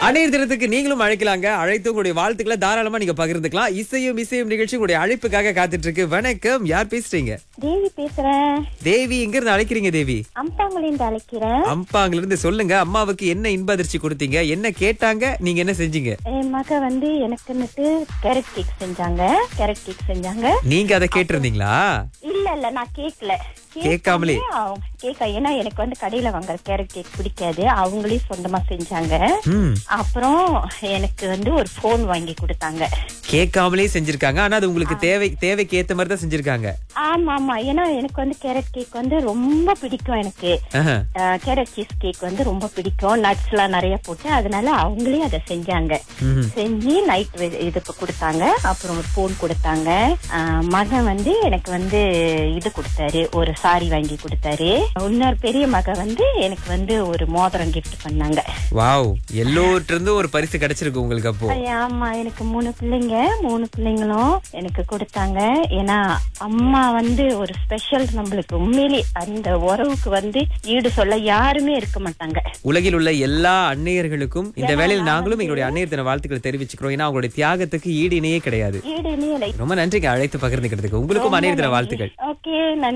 அன்னையர் தினத்துக்கு நீங்களும் அழைக்கலாங்க. அழைத்து உங்களுடைய வாழ்த்துக்களை தாராளமா நீங்க பகிர்ந்துக்கலாம். இசையும் இசையும் நிகழ்ச்சி உங்களுடைய அழைப்புக்காக காத்துட்டு இருக்கு. வணக்கம், யார் பேசுறீங்க? தேவி பேசுறேன். தேவி, எங்க இருந்து அழைக்கிறீங்க தேவி? அம்பாங்குலேந்து அழைக்கிறேன். அம்பாங்கல இருந்து. சொல்லுங்க, அம்மாவுக்கு என்ன இன்ப அதிர்ச்சி கொடுத்தீங்க? என்ன கேட்டாங்க? நீங்க என்ன செஞ்சீங்க? என் மக எனக்குன்னுட்டு கேரட் கேக் செஞ்சாங்க. நீங்க அதை கேட்டிருந்தீங்க? இல்ல நான் கேக்கல. கேட்காமலே? ஏன்னா எனக்கு கடையில வாங்குற கேரட் கேக் பிடிக்காது. அவங்களே சொந்தமா செஞ்சாங்க. ம். அப்புறம் எனக்கு ஒரு போன் வாங்கி கொடுத்தாங்க. கேட்காமலே செஞ்சிருக்காங்க. ஆனா அது உங்களுக்கு தேவைக்கு ஏத்த மாதிரி தான் செஞ்சிருக்காங்க. ஆமா. ஏன்னா எனக்கு கேரட் கேக் ரொம்ப பிடிக்கும். எனக்கு கேரட் சீஸ் கேக் ரொம்ப பிடிக்கும். நட்ஸ் எல்லாம் நிறைய போட்டு, அதனால அவங்களே அதை செஞ்சாங்க. செஞ்சு நைட் இதுக்கு கொடுத்தாங்க. அப்புறம் ஒரு போன் கொடுத்தாங்க. மகன் எனக்கு இது கொடுத்தாரு, ஒரு சாரி வாங்கி கொடுத்தாரு. இன்னொரு பெரிய மக எனக்கு ஒரு மோதிரம் கிஃப்ட் பண்ணாங்க. வாவ், எல்லோர்ட்ட இருந்து ஒரு பரிசு கிடைச்சிருக்கு உங்களுக்கு. அப்போ ஆமா, எனக்கு 3 பிள்ளைங்க. 3 பிள்ளைங்களும் எனக்கு கொடுத்தாங்க. ஏன்னா அம்மா ஒரு ஸ்பெஷல். நம்மளுக்கு உண்மையிலே அந்த உறவுக்கு ஈடு சொல்ல யாருமே இருக்க மாட்டாங்க. உலகில் உள்ள எல்லா அன்னையர்களுக்கும் இந்த வேளையில் நாங்களும் எங்களுடைய அன்னையர் தின வாழ்த்துக்களை தெரிவிச்சுக்கிறோம். ஏன்னா அவங்களுடைய தியாகத்துக்கு ஈடு இணையே கிடையாது. ஈடு இணையே. ரொம்ப நன்றிங்க அழைத்து பகிர்ந்துக்கிறதுக்கு. உங்களுக்கும் அன்னையர் தின வாழ்த்துக்கள். ஓகே, நன்றி.